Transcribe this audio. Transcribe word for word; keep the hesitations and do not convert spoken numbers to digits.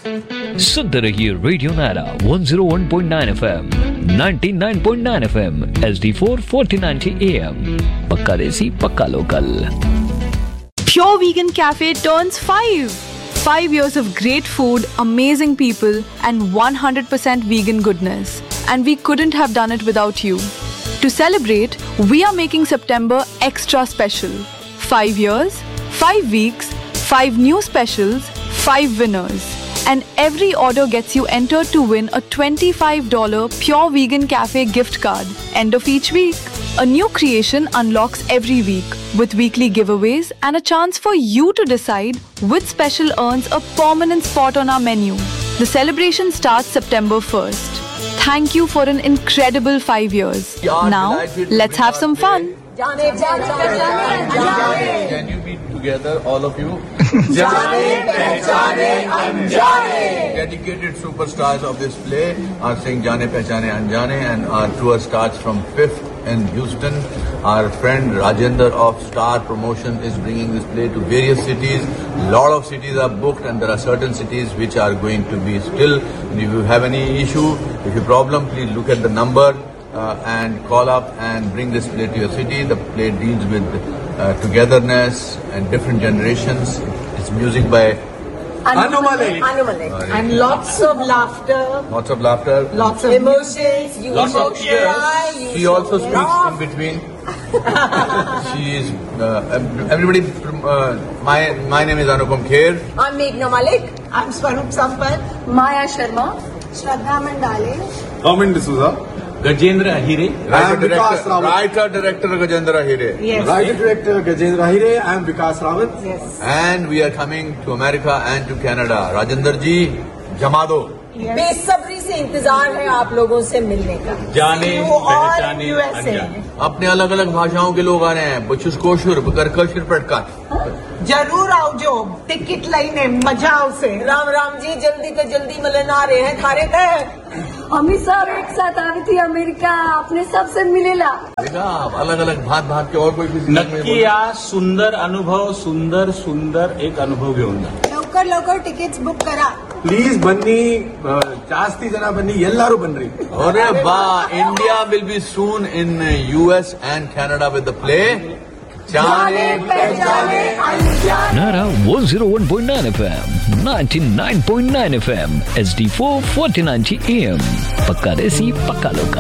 सुनते रहिए radio Naira one oh one point nine F M, ninety-nine point nine F M, H D four forty ninety A M. पक्का देसी पक्का local. Pure Vegan Cafe turns five. Five years of great food, amazing people, and one hundred percent vegan goodness. And we couldn't have done it without you. To celebrate, we are making September extra special. Five years, five weeks, five new specials, five winners. And every order gets you entered to win a twenty-five dollars Pure Vegan Cafe gift card. End of each week. A new creation unlocks every week with weekly giveaways and a chance for you to decide which special earns a permanent spot on our menu. The celebration starts September first. Thank you for an incredible five years. Now, let's have some fun. Can you be together, all of you? Dedicated superstars of this play are saying Jaane Pehchane Anjane, and our tour starts from fifth in Houston. Our friend Rajender of Star Promotion is bringing this play to various cities. Lot of cities are booked, and there are certain cities which are going to be still. And if you have any issue, if you problem, please look at the number uh, and call up and bring this play to your city. The play deals with uh, togetherness and different generations. It's music by Anu Malik. Anu Malik. And lots of laughter. Lots of laughter. Lots of emotions. You Lots of tears. You She also speaks laugh. in between. She is uh, everybody. Uh, my my name is Anupam Kher. I'm Meghna Malik. I'm Swarup Sampat. Maya Sharma. Shraddha Mandale. Arvind D'Souza. Gajendra Ahire. Writer director, writer director Gajendra Ahire. Yes. Writer director Gajendra Ahire. I am Vikas Rawat. Yes. And we are coming to America and to Canada. Rajendra ji, Jamado. बेसब्री से इंतजार है आप लोगों से मिलने का. जाने पहचाने U S A. अनजाने. अपने अलग अलग भाषाओं के लोग आ रहे हैं. बचुस कोशुर, करकशिर पटका. जरूर आओ जो टिकट लाइने मजा आओ से. राम राम जी जल्दी तो जल्दी मिलन आ रहे हैं थारे थे. हमी सब एक साथ आई थी अमेरिका अपने सबसे मिलेला. देखा अलग अलग भात भात के और कोई भी नक्की या सुंदर अनुभव सुंदर सुंदर एक अनुभव घेऊन जा. लवकर लवकर टिकट्स बुक करा. Please ಬನ್ನಿ ಜಾಸ್ತಿ ಜನ ಬನ್ನಿ ಎಲ್ಲರೂ ಬನ್ನಿ. अरे वाह, India will be soon in U S and Canada with the play. जाने पहचाने अनजाने. Nara one oh one point nine F M, ninety-nine point nine F M, H D four forty ninety A M. पक्का देसी पक्का local.